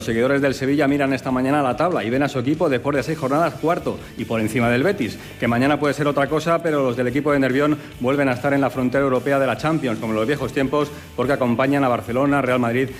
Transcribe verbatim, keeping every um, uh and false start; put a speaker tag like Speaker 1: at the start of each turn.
Speaker 1: Los seguidores del Sevilla miran esta mañana la tabla y ven a su equipo después de seis jornadas cuarto y por encima del Betis, que mañana puede ser otra cosa, pero los del equipo de Nervión vuelven a estar en la frontera europea de la Champions, como en los viejos tiempos, porque acompañan a Barcelona, Real Madrid